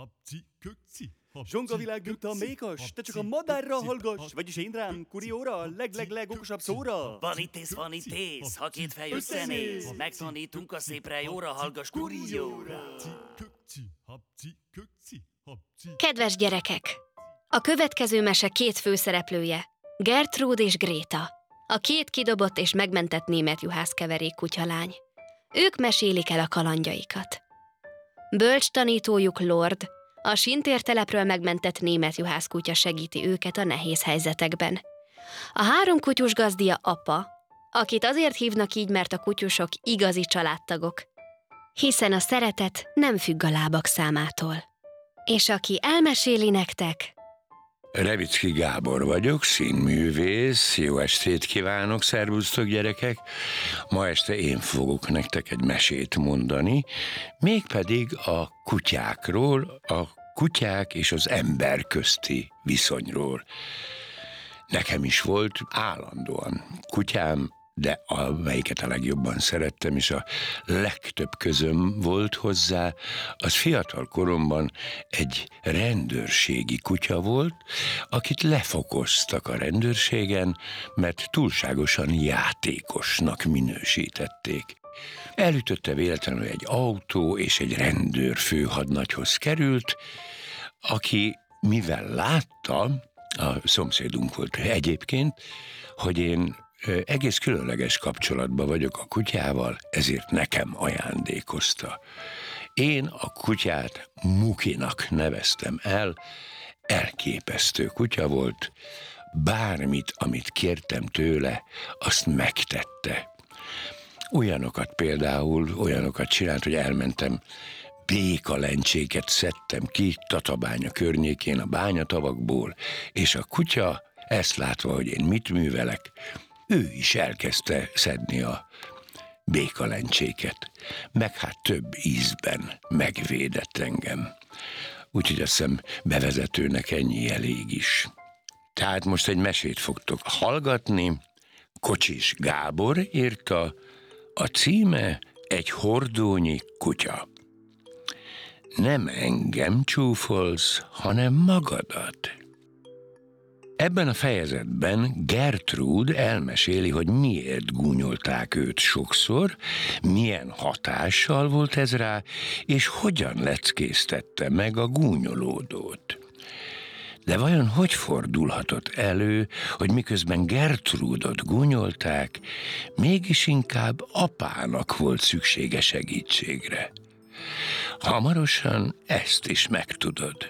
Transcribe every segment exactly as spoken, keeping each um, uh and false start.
Zsongavilág gyújta a mékas, te csak a madárra hallgass, vagyis én rám, kurióra, a leg-leg-leg okosabb szóra. Van itt ész, van itt ész, ha két fej összenéz, megtanítunk a szépre, jóra hallgass, kurióra. Kedves gyerekek! A következő mese két főszereplője, Gertrud és Gréta, a két kidobott és megmentett német juhászkeverék kutyalány. Ők mesélik el a kalandjaikat. Bölcs tanítójuk Lord, a sintértelepről megmentett német juhászkutya segíti őket a nehéz helyzetekben. A három kutyus gazdia apa, akit azért hívnak így, mert a kutyusok igazi családtagok, hiszen a szeretet nem függ a lábak számától. És aki elmeséli nektek... Revicki Gábor vagyok, színművész, jó estét kívánok, szervusztok gyerekek! Ma este én fogok nektek egy mesét mondani, mégpedig a kutyákról, a kutyák és az ember közti viszonyról. Nekem is volt állandóan kutyám, de amelyiket a legjobban szerettem, és a legtöbb közöm volt hozzá, az fiatal koromban egy rendőrségi kutya volt, akit lefokoztak a rendőrségen, mert túlságosan játékosnak minősítették. Elütötte véletlenül egy autó, és egy rendőr főhadnagyhoz került, aki mivel látta, a szomszédunk volt egyébként, hogy én egész különleges kapcsolatban vagyok a kutyával, ezért nekem ajándékozta. Én a kutyát Mukinak neveztem el, elképesztő kutya volt, bármit, amit kértem tőle, azt megtette. Olyanokat például, olyanokat csinált, hogy elmentem, békalencséket szedtem ki Tatabánya környékén a bányatavakból, és a kutya ezt látva, hogy én mit művelek, ő is elkezdte szedni a békalencséket, meg hát több ízben megvédett engem. Úgyhogy azt hiszem bevezetőnek ennyi elég is. Tehát most egy mesét fogtok hallgatni, Kocsis Gábor írta, a címe Egy hordónyi kutya. Nem engem csúfolsz, hanem magadat. Ebben a fejezetben Gertrud elmeséli, hogy miért gúnyolták őt sokszor, milyen hatással volt ez rá, és hogyan leckésztette meg a gúnyolódót. De vajon hogy fordulhatott elő, hogy miközben Gertrudot gúnyolták, mégis inkább apának volt szüksége segítségre? Hamarosan ezt is megtudod.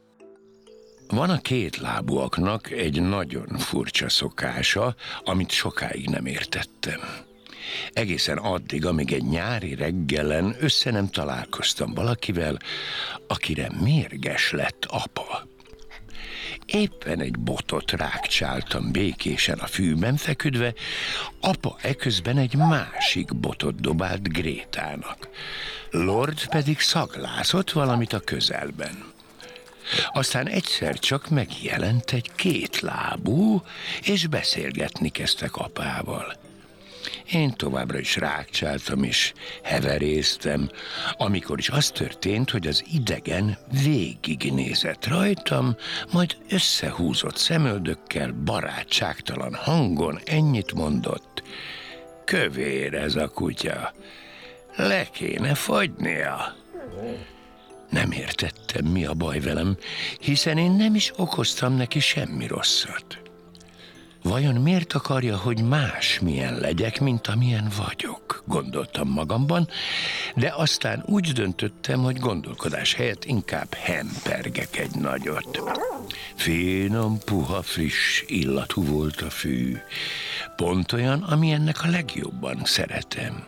Van a kétlábúaknak egy nagyon furcsa szokása, amit sokáig nem értettem. Egészen addig, amíg egy nyári reggelen össze nem találkoztam valakivel, akire mérges lett apa. Éppen egy botot rákcsáltam békésen a fűben feküdve, apa eközben egy másik botot dobált Grétának. Lord pedig szaglászott valamit a közelben. Aztán egyszer csak megjelent egy kétlábú, és beszélgetni kezdtek apával. Én továbbra is rákcsáltam és heveréztem, amikor is az történt, hogy az idegen végignézett rajtam, majd összehúzott szemöldökkel barátságtalan hangon ennyit mondott: kövér ez a kutya, le kéne fagynia. Nem értettem, mi a baj velem, hiszen én nem is okoztam neki semmi rosszat. Vajon miért akarja, hogy másmilyen legyek, mint amilyen vagyok, gondoltam magamban, de aztán úgy döntöttem, hogy gondolkodás helyett inkább hempergek egy nagyot. Finom, puha, friss illatú volt a fű, pont olyan, amilyennek a legjobban szeretem.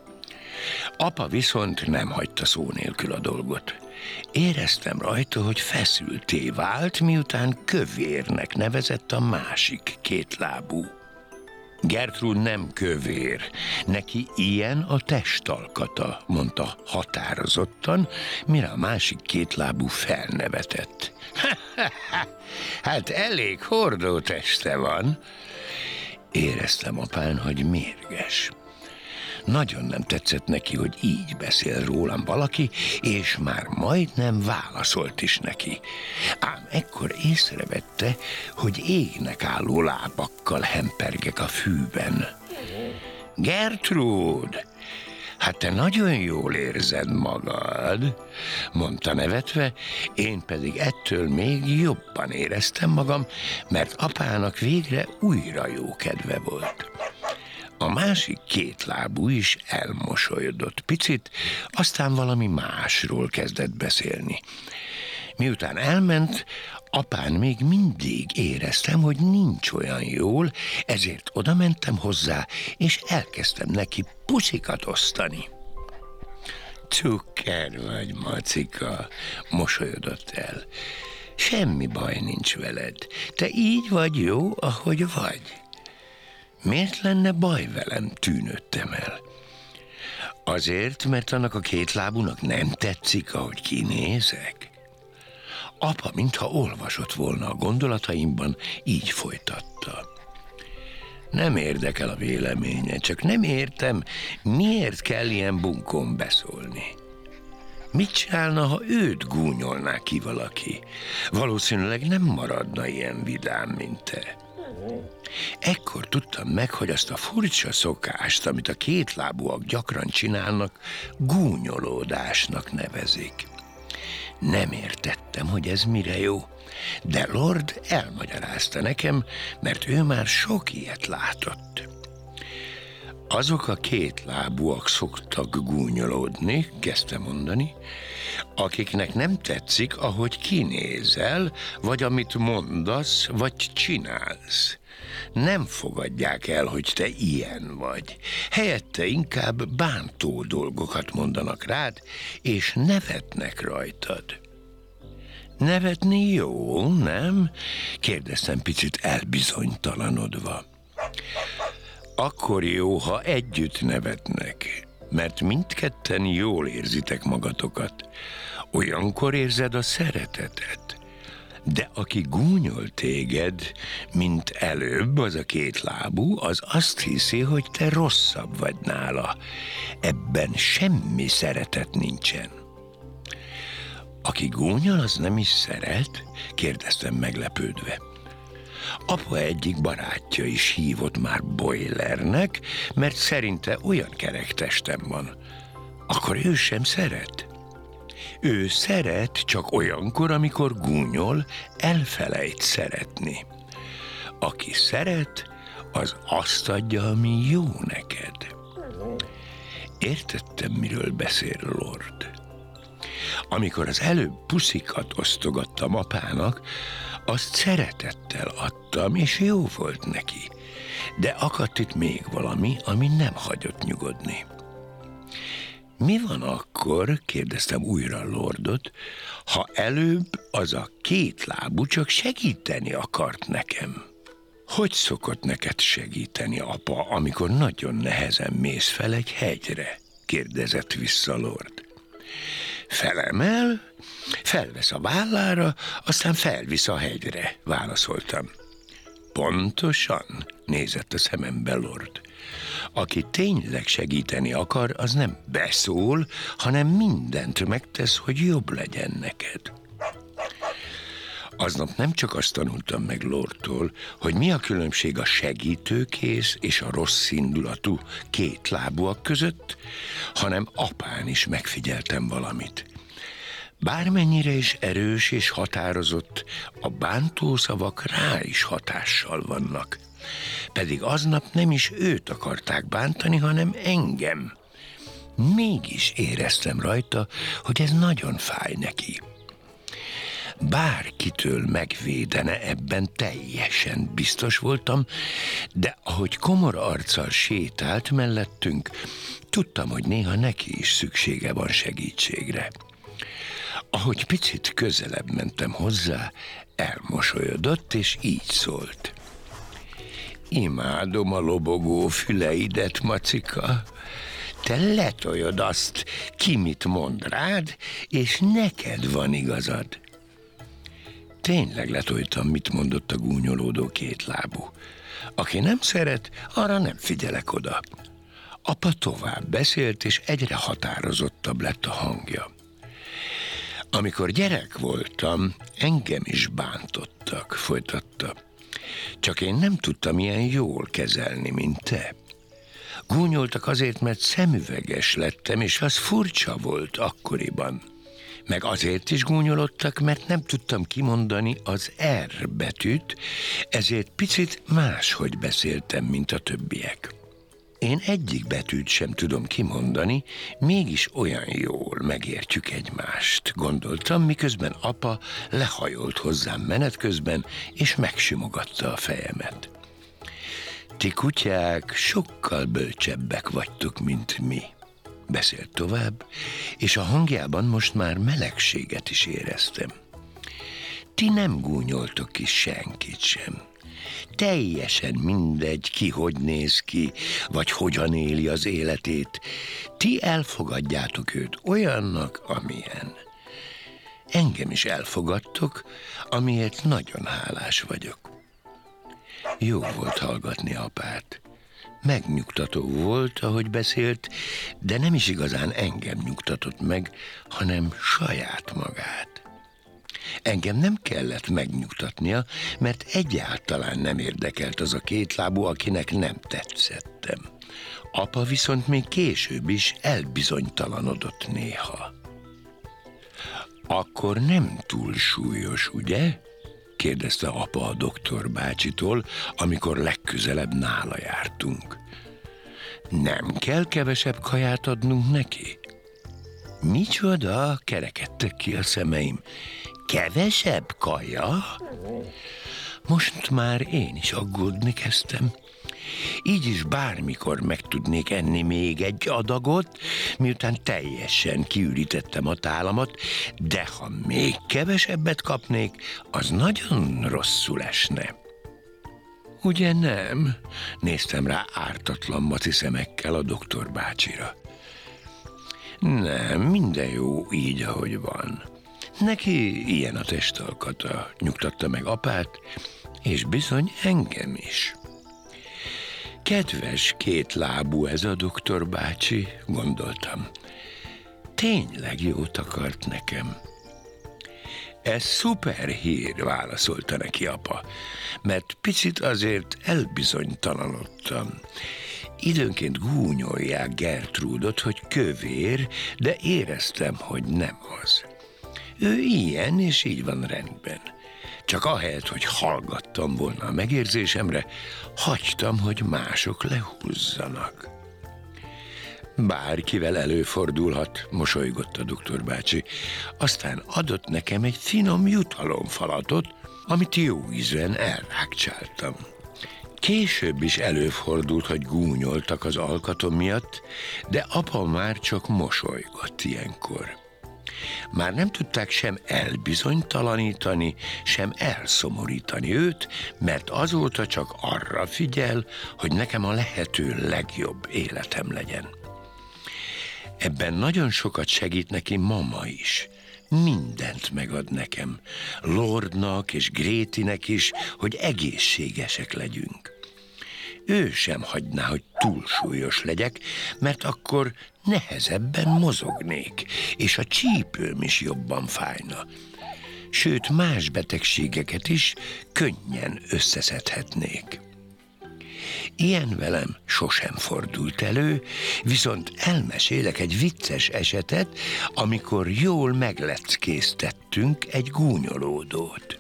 Apa viszont nem hagyta szó nélkül a dolgot. Éreztem rajta, hogy feszültté vált, miután kövérnek nevezett a másik kétlábú. Gertrud nem kövér, neki ilyen a testalkata, mondta határozottan, mire a másik kétlábú felnevetett. Hát elég hordó teste van. Éreztem apán, hogy mérges. Nagyon nem tetszett neki, hogy így beszél rólam valaki, és már majdnem válaszolt is neki. Ám ekkor észrevette, hogy égnek álló lábakkal hempergek a fűben. Gertrúd, hát te nagyon jól érzed magad, mondta nevetve, én pedig ettől még jobban éreztem magam, mert apának végre újra jó kedve volt. A másik kétlábú is elmosolyodott picit, aztán valami másról kezdett beszélni. Miután elment, apán még mindig éreztem, hogy nincs olyan jól, ezért oda mentem hozzá, és elkezdtem neki puszikat osztani. Cukker vagy, Macika, mosolyodott el. Semmi baj nincs veled, te így vagy jó, ahogy vagy. Miért lenne baj velem, tűnődtem el. Azért, mert annak a kétlábúnak nem tetszik, ahogy kinézek. Apa, mintha olvasott volna a gondolataimban, így folytatta. Nem érdekel a véleménye, csak nem értem, miért kell ilyen bunkón beszólni. Mit csinálna, ha őt gúnyolná ki valaki? Valószínűleg nem maradna ilyen vidám, mint te. Ekkor tudtam meg, hogy azt a furcsa szokást, amit a kétlábúak gyakran csinálnak, gúnyolódásnak nevezik. Nem értettem, hogy ez mire jó, de Lord elmagyarázta nekem, mert ő már sok ilyet látott. Azok a kétlábúak szoktak gúnyolódni, kezdte mondani, akiknek nem tetszik, ahogy kinézel, vagy amit mondasz, vagy csinálsz. Nem fogadják el, hogy te ilyen vagy. Helyette inkább bántó dolgokat mondanak rád, és nevetnek rajtad. Nevetni jó, nem? Kérdeztem picit elbizonytalanodva. Akkor jó, ha együtt nevetnek, mert mindketten jól érzitek magatokat. Olyankor érzed a szeretetet. De aki gúnyol téged, mint előbb az a kétlábú, az azt hiszi, hogy te rosszabb vagy nála. Ebben semmi szeretet nincsen. Aki gúnyol, az nem is szeret? Kérdeztem meglepődve. Apa egyik barátja is hívott már Boilernek, mert szerinte olyan kerek testem van. Akkor ő sem szeret? Ő szeret csak olyankor, amikor gúnyol, elfelejt szeretni. Aki szeret, az azt adja, ami jó neked. Értettem, miről beszél Lord. Amikor az előbb puszikat osztogattam apának, azt szeretettel adtam, és jó volt neki. De akadt itt még valami, ami nem hagyott nyugodni. Mi van akkor, kérdeztem újra Lordot, ha előbb az a kétlábú csak segíteni akart nekem? Hogy szokott neked segíteni, apa, amikor nagyon nehezen mész fel egy hegyre? Kérdezett vissza Lord. Felemel, felvesz a vállára, aztán felvisz a hegyre, válaszoltam. Pontosan, nézett a szemembe Lord. Aki tényleg segíteni akar, az nem beszól, hanem mindent megtesz, hogy jobb legyen neked. Aznap nem csak azt tanultam meg Lordtól, hogy mi a különbség a segítőkész és a rossz indulatú kétlábúak között, hanem apán is megfigyeltem valamit. Bármennyire is erős és határozott, a bántószavak rá is hatással vannak. Pedig aznap nem is őt akarták bántani, hanem engem. Mégis éreztem rajta, hogy ez nagyon fáj neki. Bárkitől megvédene, ebben teljesen biztos voltam, de ahogy komor arccal sétált mellettünk, tudtam, hogy néha neki is szüksége van segítségre. Ahogy picit közelebb mentem hozzá, elmosolyodott, és így szólt. Imádom a lobogó füleidet, Macika. Te letoljod azt, ki mit mond rád, és neked van igazad. Tényleg letoltam, mit mondott a gúnyolódó kétlábú. Aki nem szeret, arra nem figyelek oda. Apa tovább beszélt, és egyre határozottabb lett a hangja. Amikor gyerek voltam, engem is bántottak, folytatta. Csak én nem tudtam ilyen jól kezelni, mint te. Gúnyoltak azért, mert szemüveges lettem, és az furcsa volt akkoriban. Meg azért is gúnyolodtak, mert nem tudtam kimondani az R betűt, ezért picit máshogy beszéltem, mint a többiek. Én egyik betűt sem tudom kimondani, mégis olyan jól megértjük egymást, gondoltam, miközben apa lehajolt hozzám menet közben, és megsimogatta a fejemet. Ti kutyák sokkal bölcsebbek vagytok, mint mi, beszélt tovább, és a hangjában most már melegséget is éreztem. Ti nem gúnyoltok ki senkit sem. Teljesen mindegy, ki hogy néz ki, vagy hogyan éli az életét. Ti elfogadjátok őt olyannak, amilyen. Engem is elfogadtok, amiért nagyon hálás vagyok. Jó volt hallgatni apát. Megnyugtató volt, ahogy beszélt, de nem is igazán engem nyugtatott meg, hanem saját magát. Engem nem kellett megnyugtatnia, mert egyáltalán nem érdekelt az a kétlábú, akinek nem tetszettem. Apa viszont még később is elbizonytalanodott néha. Akkor nem túl súlyos, ugye? Kérdezte apa a doktor bácsitól, amikor legközelebb nála jártunk. Nem kell kevesebb kaját adnunk neki? Micsoda? Kerekedtek ki a szemeim. Kevesebb kaja? Most már én is aggódni kezdtem. Így is bármikor meg tudnék enni még egy adagot, miután teljesen kiürítettem a tálamat, de ha még kevesebbet kapnék, az nagyon rosszul esne. Ugye nem? Néztem rá ártatlan maci szemekkel a doktor bácsira. Nem, minden jó így, ahogy van. Neki ilyen a testalkata, nyugtatta meg apát, és bizony engem is. Kedves kétlábú ez a doktor bácsi, gondoltam. Tényleg jót akart nekem. Ez szuper hír, válaszolta neki apa, mert picit azért elbizonytalanodtam. Időnként gúnyolják Gertrúdot, hogy kövér, de éreztem, hogy nem az. Ő ilyen, és így van rendben. Csak ahelyett, hogy hallgattam volna a megérzésemre, hagytam, hogy mások lehúzzanak. Bárkivel előfordulhat, mosolygott a doktor bácsi. Aztán adott nekem egy finom jutalomfalatot, amit jó ízűen elrákcsáltam. Később is előfordult, hogy gúnyoltak az alkatom miatt, de apa már csak mosolygott ilyenkor. Már nem tudták sem elbizonytalanítani, sem elszomorítani őt, mert azóta csak arra figyel, hogy nekem a lehető legjobb életem legyen. Ebben nagyon sokat segít neki mama is. Mindent megad nekem, Lordnak és Grétinek is, hogy egészségesek legyünk. Ő sem hagyná, hogy túlsúlyos legyek, mert akkor nehezebben mozognék, és a csípőm is jobban fájna. Sőt, más betegségeket is könnyen összeszedhetnék. Ilyen velem sosem fordult elő, viszont elmesélek egy vicces esetet, amikor jól megleckéztettünk egy gúnyolódót.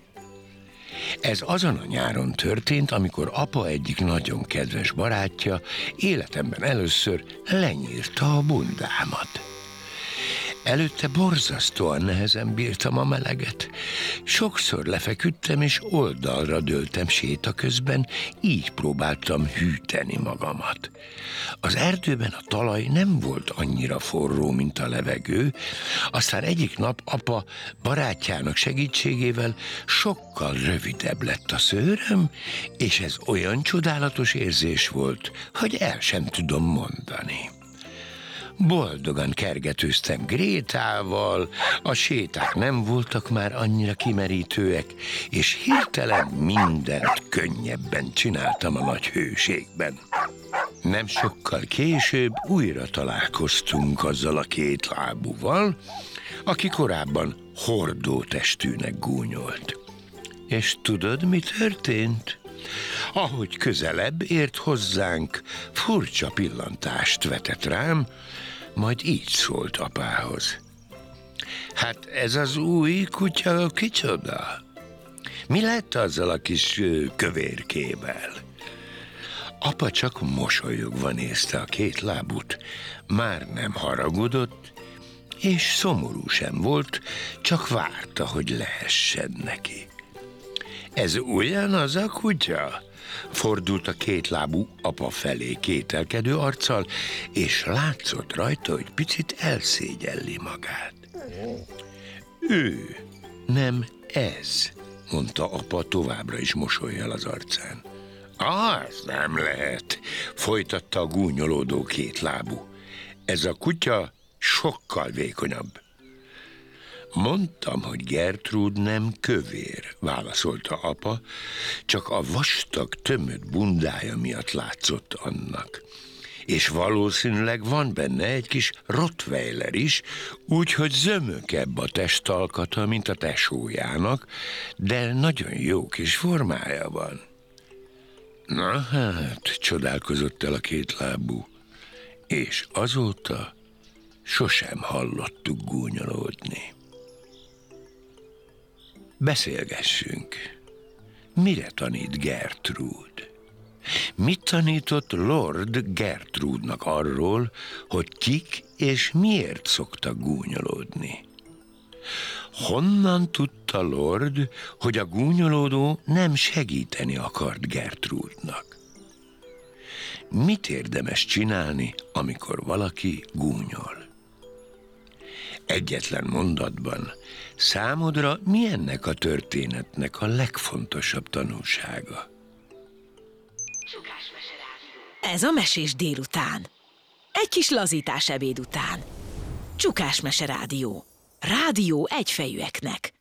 Ez azon a nyáron történt, amikor apa egyik nagyon kedves barátja életemben először lenyírta a bundámat. Előtte borzasztóan nehezen bírtam a meleget. Sokszor lefeküdtem és oldalra dőltem séta közben, így próbáltam hűteni magamat. Az erdőben a talaj nem volt annyira forró, mint a levegő, aztán egyik nap apa barátjának segítségével sokkal rövidebb lett a szőröm, és ez olyan csodálatos érzés volt, hogy el sem tudom mondani. Boldogan kergetőztem Grétával, a séták nem voltak már annyira kimerítőek, és hirtelen mindent könnyebben csináltam a nagy hőségben. Nem sokkal később újra találkoztunk azzal a két lábúval, aki korábban hordótestűnek gúnyolt. És tudod, mi történt? Ahogy közelebb ért hozzánk, furcsa pillantást vetett rám, majd így szólt apához. Hát ez az új kutya kicsoda? Mi lett azzal a kis ö, kövérkével? Apa csak mosolyogva nézte a két lábút, már nem haragudott, és szomorú sem volt, csak várta, hogy lehessen neki. Ez ugyanaz a kutya? Fordult a kétlábú apa felé kételkedő arccal, és látszott rajta, hogy picit elszégyelli magát. Ő, nem ez, mondta apa továbbra is mosollyal az arcán. Az nem lehet, folytatta a gúnyolódó kétlábú. Ez a kutya sokkal vékonyabb. Mondtam, hogy Gertrúd nem kövér, válaszolta apa, csak a vastag, tömött bundája miatt látszott annak. És valószínűleg van benne egy kis rottweiler is, úgyhogy zömökebb a testalkata, mint a tesójának, de nagyon jó kis formája van. Na hát, csodálkozott el a kétlábú, és azóta sosem hallottuk gúnyolódni. Beszélgessünk. Mire tanít Gertrúd? Mit tanított Lord Gertrúdnak arról, hogy kik és miért szoktak gúnyolódni? Honnan tudta Lord, hogy a gúnyolódó nem segíteni akart Gertrúdnak? Mit érdemes csinálni, amikor valaki gúnyol? Egyetlen mondatban, számodra mi ennek a történetnek a legfontosabb tanulsága? Ez a mesés délután. Egy kis lazítás ebéd után. Csukás Mese Rádió. Rádió egyfejűeknek.